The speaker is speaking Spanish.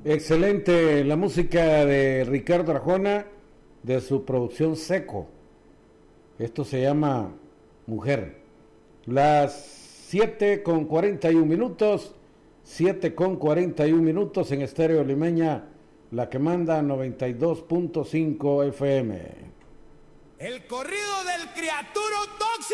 Excelente la música de Ricardo Arjona, de su producción Seco. Esto se llama Mujer. Las 7:41, 7:41 en Estéreo Limeña, la que manda 92.5 FM. El corrido del criaturo tóxico.